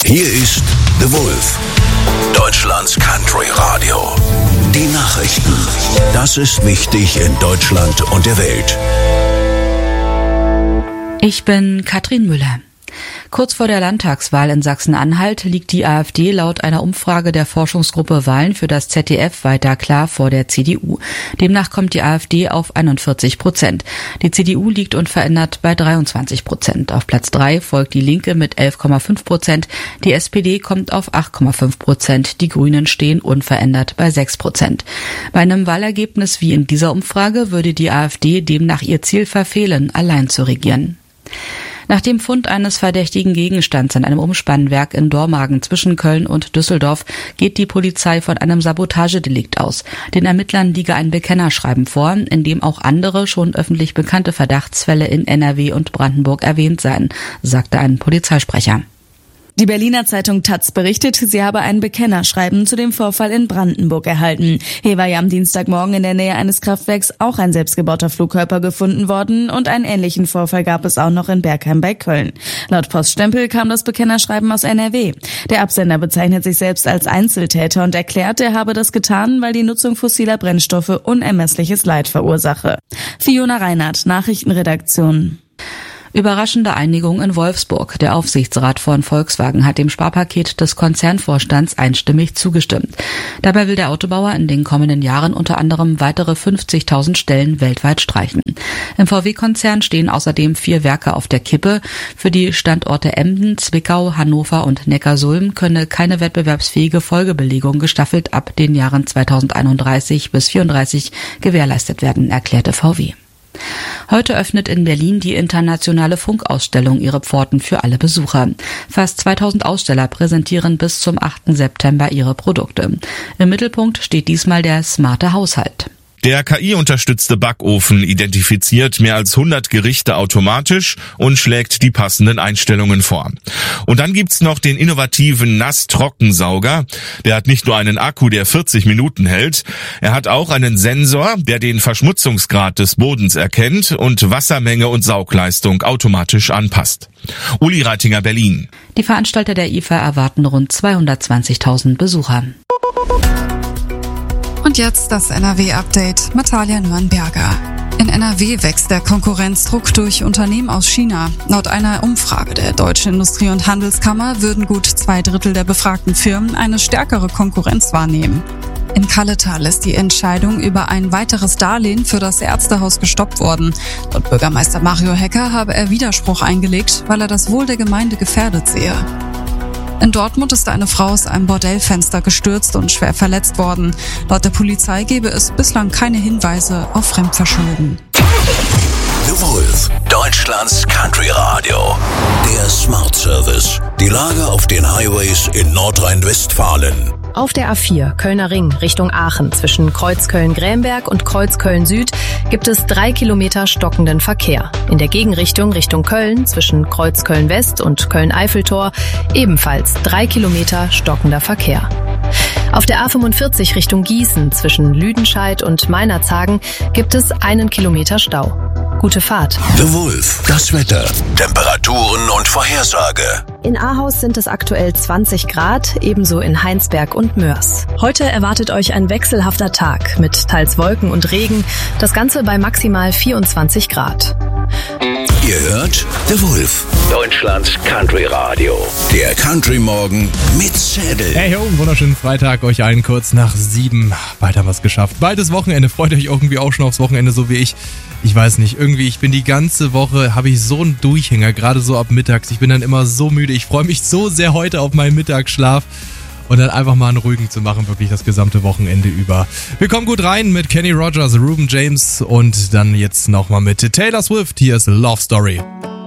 Hier ist The Wolf, Deutschlands Country Radio. Die Nachrichten. Das ist wichtig in Deutschland und der Welt. Ich bin Katrin Müller. Kurz vor der Landtagswahl in Sachsen-Anhalt liegt die AfD laut einer Umfrage der Forschungsgruppe Wahlen für das ZDF weiter klar vor der CDU. Demnach kommt die AfD auf 41%. Die CDU liegt unverändert bei 23%. Auf Platz 3 folgt die Linke mit 11,5%. Die SPD kommt auf 8,5%. Die Grünen stehen unverändert bei 6%. Bei einem Wahlergebnis wie in dieser Umfrage würde die AfD demnach ihr Ziel verfehlen, allein zu regieren. Nach dem Fund eines verdächtigen Gegenstands an einem Umspannwerk in Dormagen zwischen Köln und Düsseldorf geht die Polizei von einem Sabotagedelikt aus. Den Ermittlern liege ein Bekennerschreiben vor, in dem auch andere schon öffentlich bekannte Verdachtsfälle in NRW und Brandenburg erwähnt seien, sagte ein Polizeisprecher. Die Berliner Zeitung taz berichtet, sie habe ein Bekennerschreiben zu dem Vorfall in Brandenburg erhalten. Hier war ja am Dienstagmorgen in der Nähe eines Kraftwerks auch ein selbstgebauter Flugkörper gefunden worden und einen ähnlichen Vorfall gab es auch noch in Bergheim bei Köln. Laut Poststempel kam das Bekennerschreiben aus NRW. Der Absender bezeichnet sich selbst als Einzeltäter und erklärt, er habe das getan, weil die Nutzung fossiler Brennstoffe unermessliches Leid verursache. Fiona Reinhardt, Nachrichtenredaktion. Überraschende Einigung in Wolfsburg. Der Aufsichtsrat von Volkswagen hat dem Sparpaket des Konzernvorstands einstimmig zugestimmt. Dabei will der Autobauer in den kommenden Jahren unter anderem weitere 50.000 Stellen weltweit streichen. Im VW-Konzern stehen außerdem 4 Werke auf der Kippe. Für die Standorte Emden, Zwickau, Hannover und Neckarsulm könne keine wettbewerbsfähige Folgebelegung gestaffelt ab den Jahren 2031 bis 2034 gewährleistet werden, erklärte VW. Heute öffnet in Berlin die internationale Funkausstellung ihre Pforten für alle Besucher. Fast 2000 Aussteller präsentieren bis zum 8. September ihre Produkte. Im Mittelpunkt steht diesmal der smarte Haushalt. Der KI-unterstützte Backofen identifiziert mehr als 100 Gerichte automatisch und schlägt die passenden Einstellungen vor. Und dann gibt's noch den innovativen Nass-Trockensauger. Der hat nicht nur einen Akku, der 40 Minuten hält, er hat auch einen Sensor, der den Verschmutzungsgrad des Bodens erkennt und Wassermenge und Saugleistung automatisch anpasst. Uli Reitinger, Berlin. Die Veranstalter der IFA erwarten rund 220.000 Besucher. Und jetzt das NRW-Update mit Talia Nürnberger. In NRW wächst der Konkurrenzdruck durch Unternehmen aus China. Laut einer Umfrage der Deutschen Industrie- und Handelskammer würden gut 2/3 der befragten Firmen eine stärkere Konkurrenz wahrnehmen. In Kalletal ist die Entscheidung über ein weiteres Darlehen für das Ärztehaus gestoppt worden. Laut Bürgermeister Mario Hecker habe er Widerspruch eingelegt, weil er das Wohl der Gemeinde gefährdet sehe. In Dortmund ist eine Frau aus einem Bordellfenster gestürzt und schwer verletzt worden. Laut der Polizei gebe es bislang keine Hinweise auf Fremdverschulden. The Wolf, Deutschlands Country Radio. Der Smart Service. Die Lage auf den Highways in Nordrhein-Westfalen. Auf der A4 Kölner Ring Richtung Aachen zwischen Kreuzköln-Grämberg und Kreuzköln-Süd gibt es 3 Kilometer stockenden Verkehr. In der Gegenrichtung Richtung Köln zwischen Kreuzköln-West und Köln-Eiffeltor ebenfalls 3 Kilometer stockender Verkehr. Auf der A45 Richtung Gießen zwischen Lüdenscheid und Meinerzhagen gibt es 1 Kilometer Stau. Gute Fahrt. The Wolf, das Wetter, Temperaturen und Vorhersage. In Ahaus sind es aktuell 20 Grad, ebenso in Heinsberg und Mörs. Heute erwartet euch ein wechselhafter Tag mit teils Wolken und Regen, das Ganze bei maximal 24 Grad. Ihr hört The Wolf, Deutschlands Country Radio. Der Country Morgen mit Zädel. Hey ho, wunderschönen Freitag euch allen kurz nach 7. Bald haben wir es geschafft. Bald ist Wochenende. Freut euch irgendwie auch schon aufs Wochenende, so wie ich. Ich weiß nicht, irgendwie, ich bin die ganze Woche, habe ich so einen Durchhänger, gerade so ab mittags. Ich bin dann immer so müde. Ich freue mich so sehr heute auf meinen Mittagsschlaf. Und dann einfach mal einen ruhigen zu machen, wirklich das gesamte Wochenende über. Wir kommen gut rein mit Kenny Rogers, Ruben James und dann jetzt nochmal mit Taylor Swift. Hier ist Love Story.